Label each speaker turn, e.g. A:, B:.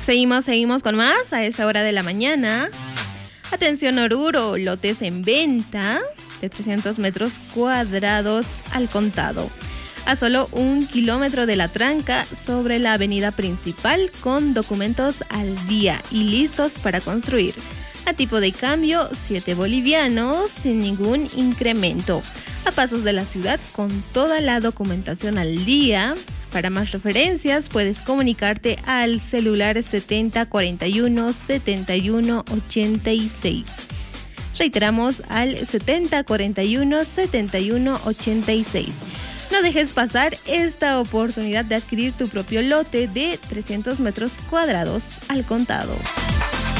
A: Seguimos con más a esa hora de la mañana. Atención Oruro, lotes en venta de 300 metros cuadrados al contado. A solo 1 kilómetro de la tranca sobre la avenida principal con documentos al día y listos para construir. A tipo de cambio 7 bolivianos sin ningún incremento. A pasos de la ciudad con toda la documentación al día. Para más referencias puedes comunicarte al celular 7041 7186. Reiteramos al 7041 7186. No dejes pasar esta oportunidad de adquirir tu propio lote de 300 metros cuadrados al contado.